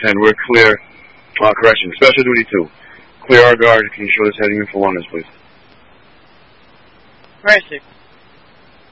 10, we're clear. Correction, special duty 2. Clear our guard. Can you show us heading in for 1ers, please? Right, 6.